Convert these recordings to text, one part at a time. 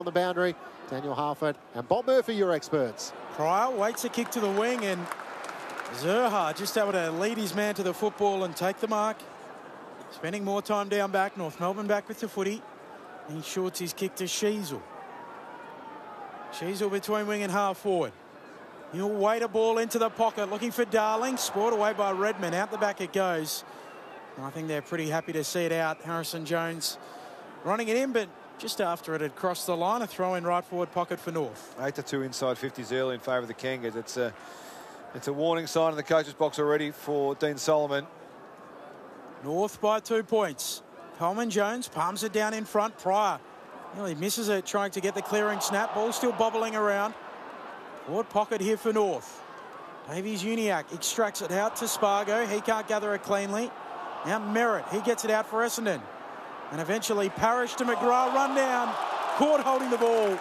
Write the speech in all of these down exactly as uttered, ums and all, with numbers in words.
on the boundary. Daniel Harford and Bob Murphy, your experts. Pryor waits a kick to the wing, and Zurhaar just able to lead his man to the football and take the mark. Spending more time down back. North Melbourne back with the footy. And he shorts his kick to Sheasel. Sheasel between wing and half forward. He'll wait a ball into the pocket, looking for Darling. Spoiled away by Redman. Out the back it goes. And I think they're pretty happy to see it out. Harrison Jones running it in, but just after it had crossed the line, a throw in right forward pocket for North. eight to two inside fifties early in favour of the Kangas. It's a, it's a warning sign in the coach's box already for Dean Solomon. North by two points. Coleman Jones palms it down in front. Pryor nearly misses it, trying to get the clearing snap. Ball still bobbling around. Forward pocket here for North. Davies Uniacke extracts it out to Spargo. He can't gather it cleanly. Now Merritt, he gets it out for Essendon. And eventually Parrish to McGrath, run down. Caught holding the ball.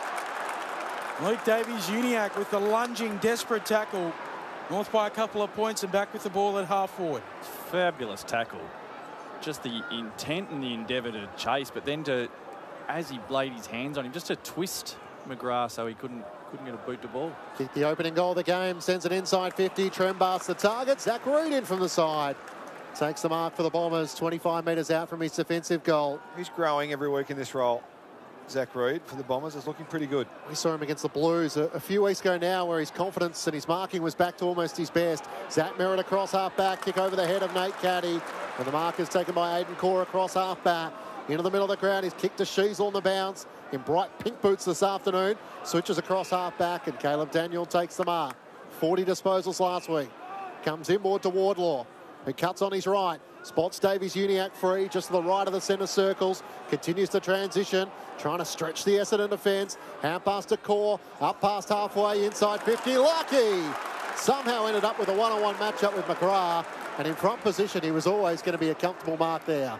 Luke Davies Uniacke with the lunging, desperate tackle. North by a couple of points and back with the ball at half forward. Fabulous tackle. Just the intent and the endeavour to chase, but then to, as he laid his hands on him, just to twist McGrath so he couldn't couldn't get a boot to ball. Kick the opening goal of the game, sends it inside fifty. Trembath's the target. Zach Reid in from the side. Takes the mark for the Bombers, twenty-five metres out from his defensive goal. He's growing every week in this role. Zach Reid for the Bombers is looking pretty good. We saw him against the Blues a, a few weeks ago now, where his confidence and his marking was back to almost his best. Zach Merritt across half-back, kick over the head of Nate Caddy. And the mark is taken by Aiden Core across half-back. Into the middle of the ground, he's kicked to Sheasel on the bounce. In bright pink boots this afternoon. Switches across half-back, and Caleb Daniel takes the mark. forty disposals last week. Comes inboard to Wardlaw, who cuts on his right. Spots Davies Uniacke free, just to the right of the centre circles. Continues to transition, trying to stretch the Essendon defence. Hand pass to Core, up past halfway, inside fifty. Lucky! Somehow ended up with a one-on-one matchup with McGrath. And in front position, he was always going to be a comfortable mark there.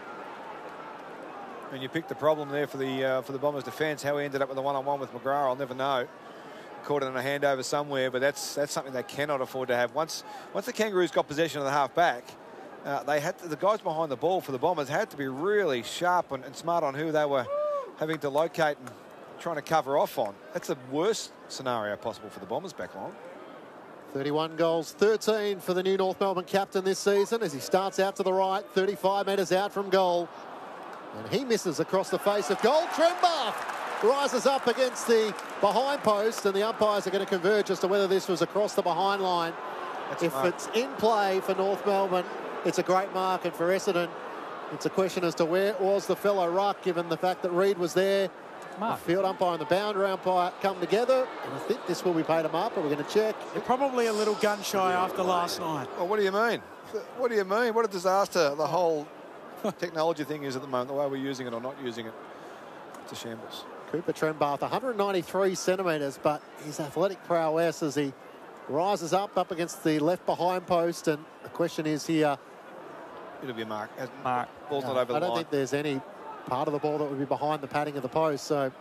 And you picked the problem there for the uh, for the Bombers' defence. How he ended up with a one-on-one with McGrath, I'll never know. Caught it in a handover somewhere, but that's that's something they cannot afford to have. Once once the Kangaroos got possession of the half-back, uh, they had to, the guys behind the ball for the Bombers had to be really sharp and, and smart on who they were having to locate and trying to cover off on. That's the worst scenario possible for the Bombers back line. thirty-one goals, thirteen for the new North Melbourne captain this season as he starts out to the right, thirty-five metres out from goal. And he misses across the face of goal. Trembath rises up against the behind post, and the umpires are going to converge as to whether this was across the behind line. That's if it's in play for North Melbourne, it's a great mark, and for Essendon, it's a question as to where was the fellow ruck, given the fact that Reid was there. Mark. The field umpire and the boundary umpire come together, and I think this will be paid him up, but we're going to check. They're probably a little gun shy after last night. Well, what do you mean? What do you mean? What a disaster the whole technology thing is at the moment, the way we're using it or not using it. It's a shambles. Cooper Trembath, one hundred ninety-three centimetres, but his athletic prowess as he rises up, up against the left behind post, and the question is here. It'll be a mark. Mark. Ball's no, not over the I don't line. think there's any part of the ball that would be behind the padding of the post, so.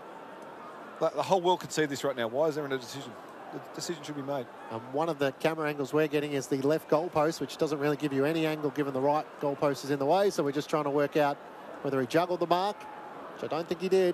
The whole world can see this right now. Why is there a decision? The decision should be made. Um, one of the camera angles we're getting is the left goalpost, which doesn't really give you any angle given the right goalpost is in the way. So we're just trying to work out whether he juggled the mark, which I don't think he did.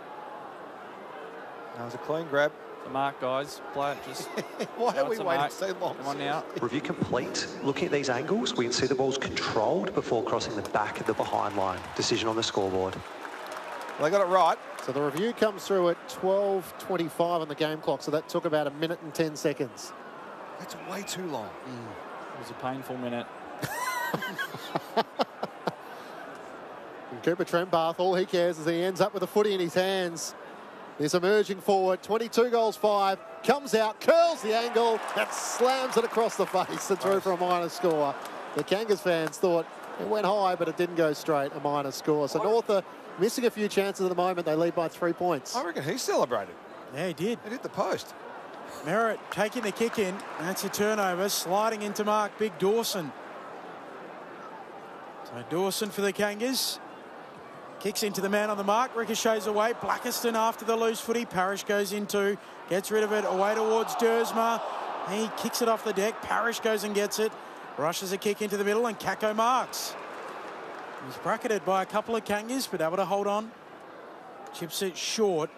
That was a clean grab. The mark, guys. Play it. Just. Why are we waiting so long? Come on now. Review complete. Looking at these angles, we can see the ball's controlled before crossing the back of the behind line. Decision on the scoreboard. Well, they got it right. So the review comes through at twelve twenty-five on the game clock, so that took about a minute and ten seconds. That's way too long. Mm. It was a painful minute. And Cooper Trembath, all he cares is that he ends up with a footy in his hands. This emerging forward, twenty-two goals, five, comes out, curls the angle, that slams it across the face and through for a minor score. The Kangas fans thought it went high, but it didn't go straight, a minor score. So North are missing a few chances at the moment. They lead by three points. I reckon he celebrated. Yeah, he did. He hit the post. Merritt taking the kick in. That's a turnover. Sliding into mark, Big Dawson. So Dawson for the Kangas. Kicks into the man on the mark. Ricochets away. Blackiston after the loose footy. Parrish goes into. Gets rid of it. Away towards Dersma. He kicks it off the deck. Parrish goes and gets it. Rushes a kick into the middle, and Kako marks. He's bracketed by a couple of Kangas, but able to hold on. Chips it short.